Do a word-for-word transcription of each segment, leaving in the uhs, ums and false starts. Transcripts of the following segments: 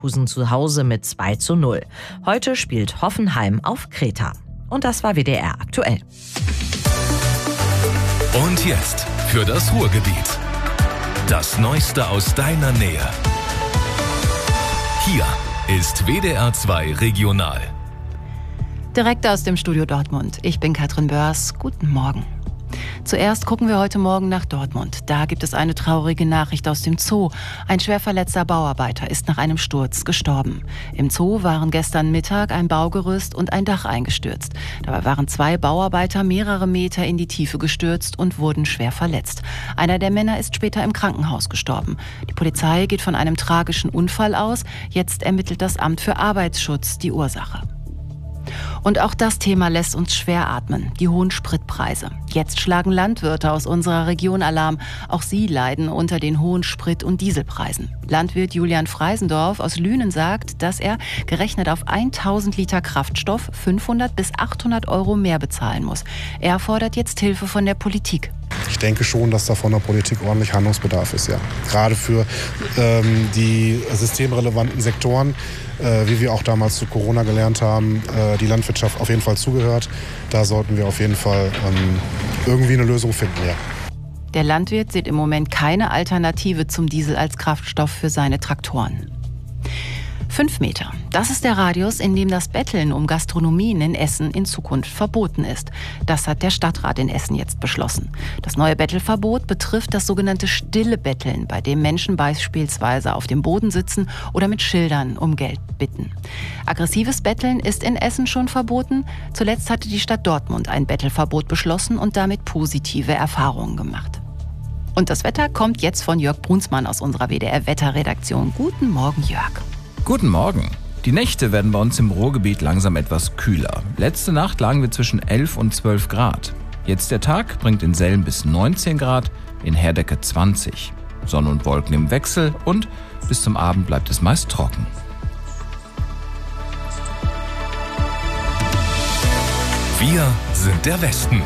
Leverkusen zu Hause mit zwei zu null. Heute spielt Hoffenheim auf Kreta. Und das war W D R aktuell. Und jetzt für das Ruhrgebiet. Das Neueste aus deiner Nähe. Hier ist W D R zwei Regional. Direkt aus dem Studio Dortmund. Ich bin Katrin Börs. Guten Morgen. Zuerst gucken wir heute Morgen nach Dortmund. Da gibt es eine traurige Nachricht aus dem Zoo. Ein schwer verletzter Bauarbeiter ist nach einem Sturz gestorben. Im Zoo waren gestern Mittag ein Baugerüst und ein Dach eingestürzt. Dabei waren zwei Bauarbeiter mehrere Meter in die Tiefe gestürzt und wurden schwer verletzt. Einer der Männer ist später im Krankenhaus gestorben. Die Polizei geht von einem tragischen Unfall aus. Jetzt ermittelt das Amt für Arbeitsschutz die Ursache. Und auch das Thema lässt uns schwer atmen, die hohen Spritpreise. Jetzt schlagen Landwirte aus unserer Region Alarm. Auch sie leiden unter den hohen Sprit- und Dieselpreisen. Landwirt Julian Freisendorf aus Lünen sagt, dass er, gerechnet auf tausend Liter Kraftstoff, fünfhundert bis achthundert Euro mehr bezahlen muss. Er fordert jetzt Hilfe von der Politik. Ich denke schon, dass da von der Politik ordentlich Handlungsbedarf ist, ja. Gerade für ähm, die systemrelevanten Sektoren, äh, wie wir auch damals zu Corona gelernt haben, äh, die Landwirtschaft auf jeden Fall zugehört. Da sollten wir auf jeden Fall ähm, irgendwie eine Lösung finden, ja. Der Landwirt sieht im Moment keine Alternative zum Diesel als Kraftstoff für seine Traktoren. Fünf Meter. Das ist der Radius, in dem das Betteln um Gastronomien in Essen in Zukunft verboten ist. Das hat der Stadtrat in Essen jetzt beschlossen. Das neue Bettelverbot betrifft das sogenannte stille Betteln, bei dem Menschen beispielsweise auf dem Boden sitzen oder mit Schildern um Geld bitten. Aggressives Betteln ist in Essen schon verboten. Zuletzt hatte die Stadt Dortmund ein Bettelverbot beschlossen und damit positive Erfahrungen gemacht. Und das Wetter kommt jetzt von Jörg Brunsmann aus unserer W D R-Wetterredaktion. Guten Morgen, Jörg. Guten Morgen. Die Nächte werden bei uns im Ruhrgebiet langsam etwas kühler. Letzte Nacht lagen wir zwischen elf und zwölf Grad. Jetzt der Tag bringt in Selm bis neunzehn Grad, in Herdecke zwanzig. Sonne und Wolken im Wechsel und bis zum Abend bleibt es meist trocken. Wir sind der Westen.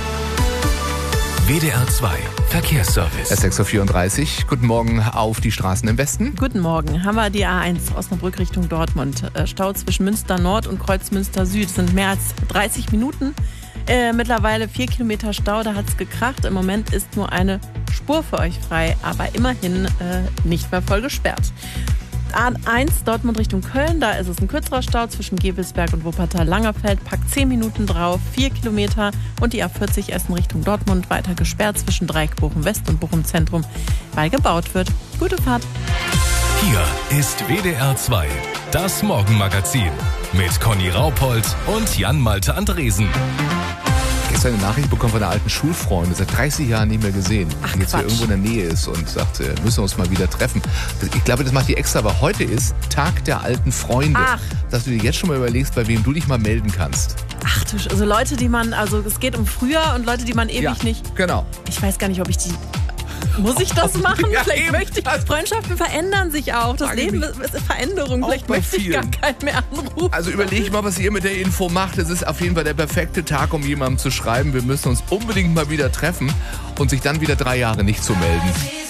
W D R zwei Verkehrsservice. sechs Uhr vierunddreißig. Guten Morgen auf die Straßen im Westen. Guten Morgen. Haben wir die A eins Osnabrück Richtung Dortmund. Stau zwischen Münster Nord und Kreuzmünster Süd. Sind mehr als dreißig Minuten. Äh, mittlerweile vier Kilometer Stau. Da hat es gekracht. Im Moment ist nur eine Spur für euch frei. Aber immerhin äh, nicht mehr voll gesperrt. A eins Dortmund Richtung Köln, da ist es ein kürzerer Stau zwischen Gevelsberg und Wuppertal-Langerfeld, packt zehn Minuten drauf, vier Kilometer und die A vierzig Essen Richtung Dortmund weiter gesperrt zwischen Dreieck Bochum West und Bochum Zentrum, weil gebaut wird. Gute Fahrt. Hier ist W D R zwei, das Morgenmagazin mit Conny Raupold und Jan-Malte Andresen. Gestern eine Nachricht bekommen von einer alten Schulfreundin, seit dreißig Jahren nicht mehr gesehen, Ach, die jetzt hier Quatsch. irgendwo in der Nähe ist und sagt, wir müssen uns mal wieder treffen. Ich glaube, das macht die extra, weil heute ist Tag der alten Freunde. Ach. Dass du dir jetzt schon mal überlegst, bei wem du dich mal melden kannst. Ach du, Sch- also Leute, die man, also es geht um früher und Leute, die man ewig Ja, nicht, genau. ich weiß gar nicht, ob ich die, muss ich das machen? Ja, Vielleicht eben. möchte ich, Freundschaften verändern sich auch, das Frage ich Leben mich. ist, ist Veränderung, Auch vielleicht bei möchte ich gar vielen. keinen mehr anrufen. Also überleg mal, was ihr mit der Info macht. Es ist auf jeden Fall der perfekte Tag, um jemandem zu schreiben, wir müssen uns unbedingt mal wieder treffen und sich dann wieder drei Jahre nicht zu melden.